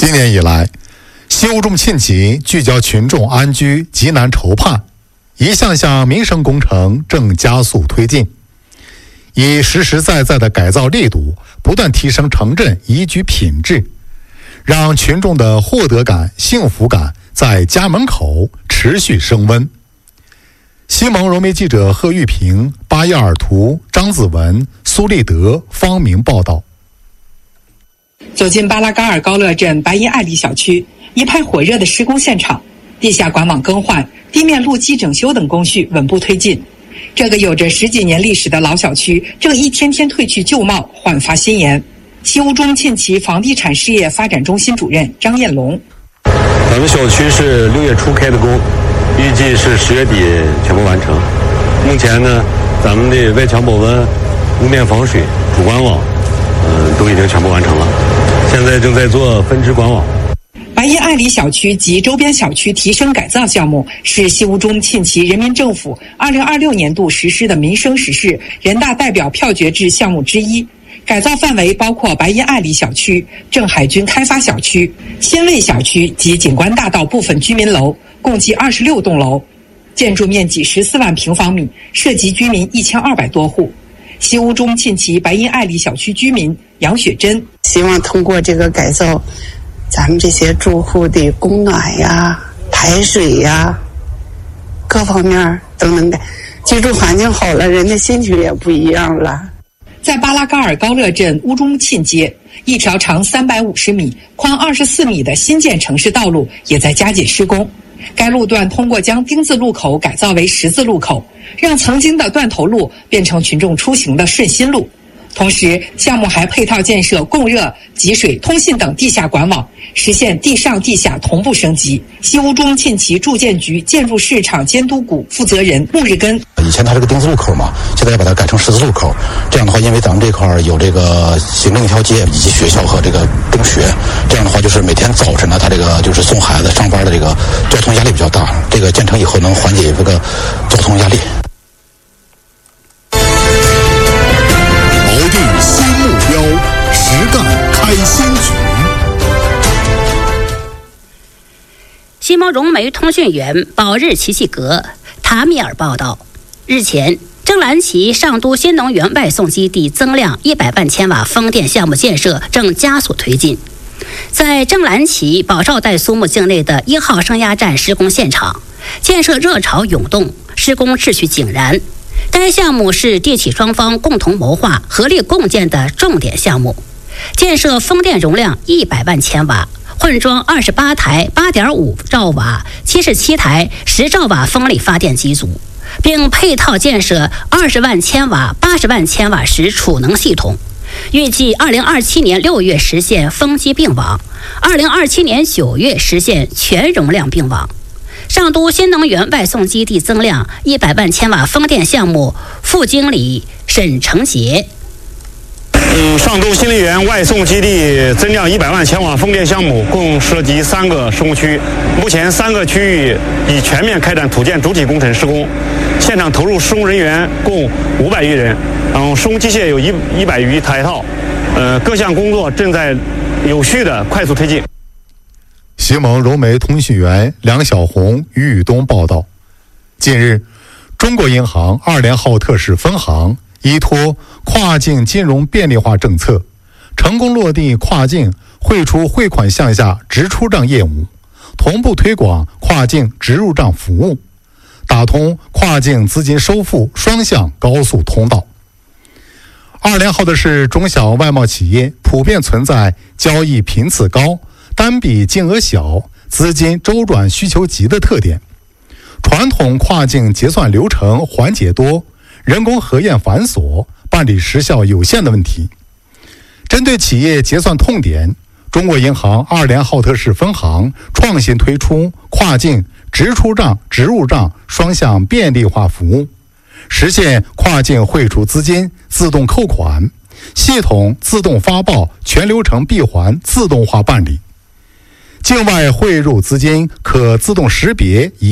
今年以来，新乌中沁旗聚焦群众安居急难愁盼，一项项民生工程正加速推进，以实实在在的改造力度，不断提升城镇宜居品质，让群众的获得感、幸福感在家门口持续升温。西蒙融媒记者贺玉平、巴彦尔图、张子文、苏立德、方明报道。 走进巴拉嘎尔高乐镇白银艾里小区，一派火热的施工现场，地下管网更换、地面路基整修等工序稳步推进。这个有着10几年历史的老小区正一天天褪去旧貌，焕发新颜。西乌中沁旗房地产事业发展中心主任张彦龙： 咱们小区是6月初开的工，预计是10月底全部完成。目前呢，咱们的外墙保温、屋面防水、主管网，都已经全部完成了。现在正在做分支管网。 白银艾里小区及周边小区提升改造项目是西乌中沁旗人民政府2026年度实施的民生实事人大代表票决制项目之一。改造范围包括白银艾里小区、郑海军开发小区、新卫小区及景观大道部分居民楼，共计26栋楼，建筑面积14万平方米，涉及居民1200多户。西乌中沁旗白银艾里小区居民杨雪珍希望通过这个改造，咱们这些住户的供暖呀、排水呀，各方面都能改，居住环境好了，人的心情也不一样了。 在巴拉嘎尔高乐镇乌中沁街，一条长350米、宽24米的新建城市道路也在加紧施工。该路段通过将丁字路口改造为十字路口，让曾经的断头路变成群众出行的顺心路。同时，项目还配套建设供热、集水、通信等地下管网，实现地上地下同步升级。西乌中沁旗住建局建筑市场监督股负责人穆日根： 以前它是个丁字路口嘛，现在要把它改成十字路口。这样的话，因为咱们这块有这个行政一条街以及学校和这个中学，这样的话就是每天早晨呢，它这个就是送孩子上班的这个交通压力比较大。这个建成以后能缓解这个交通压力。 锚定新目标，实干开新局。 西蒙融媒通讯员保日奇迹阁塔米尔报道，日前，正蓝旗上都新能源外送基地增量100万千瓦风电项目建设正加速推进。在正蓝旗保兆岱苏木境内的1号升压站施工现场，建设热潮涌动，施工秩序井然。该项目是地企双方共同谋划、合力共建的重点项目，建设风电容量100万千瓦，混装28台8.5兆瓦、77台10兆瓦风力发电机组，并配套建设20万千瓦、80万千瓦时储能系统。预计2027年6月实现风机并网，2027年9月实现全容量并网。上都新能源外送基地增量100万千瓦风电项目副经理沈成杰： 上都新能源外送基地增量100万千瓦风电项目共涉及3个施工区，目前3个区域已全面开展土建主体工程施工，现场投入施工人员共500余人，施工机械有100余台套，各项工作正在有序的快速推进。 西蒙融媒通讯员梁小红、于宇东报道，近日，中国银行2连浩特市分行依托跨境金融便利化政策，成功落地跨境汇出汇款项下直出账业务，同步推广跨境直入账服务，打通跨境资金收付双向高速通道。2连浩特市中小外贸企业普遍存在交易频次高、单笔金额小、资金周转需求急的特点，传统跨境结算流程环节多，人工核验繁琐，办理时效有限的问题。针对企业结算痛点，中国银行2连浩特市分行创新推出跨境直出账、直入账双向便利化服务，实现跨境汇出资金自动扣款，系统自动发报，全流程闭环自动化办理。境外汇入资金可自动识别